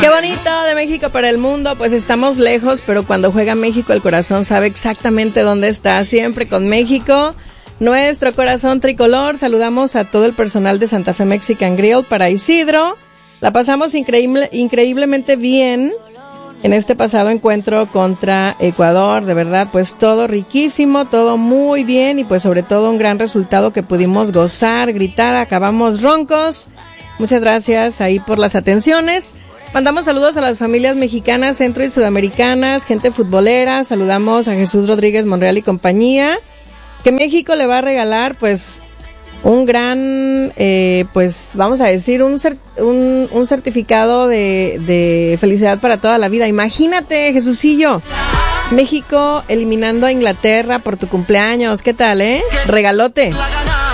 Qué bonito de México para el mundo, pues estamos lejos, pero cuando juega México el corazón sabe exactamente dónde está, siempre con México, nuestro corazón tricolor. Saludamos a todo el personal de Santa Fe Mexican Grill para Isidro. La pasamos increíblemente bien en este pasado encuentro contra Ecuador, de verdad, pues todo riquísimo, todo muy bien y pues sobre todo un gran resultado que pudimos gozar, gritar, acabamos roncos. Muchas gracias ahí por las atenciones. Mandamos saludos a las familias mexicanas, centro y sudamericanas, gente futbolera. Saludamos a Jesús Rodríguez Monreal y compañía, que México le va a regalar pues un gran, pues vamos a decir, un certificado de felicidad para toda la vida. Imagínate, Jesucillo, México eliminando a Inglaterra por tu cumpleaños. ¿Qué tal, regalote.